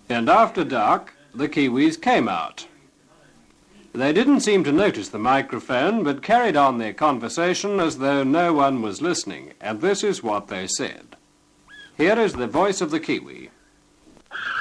And after dark, the Kiwis came out. They didn't seem to notice the microphone, but carried on their conversation as though no one was listening, and this is what they said. Here is the voice of the Kiwi.